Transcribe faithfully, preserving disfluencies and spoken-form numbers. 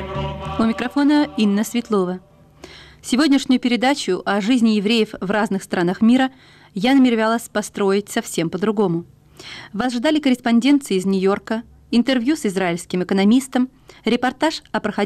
У микрофона Инна Светлова. Сегодняшнюю передачу о жизни евреев в разных странах мира я намеревалась построить совсем по-другому. Вас ждали корреспонденции из Нью-Йорка, интервью с израильским экономистом, репортаж о проходящем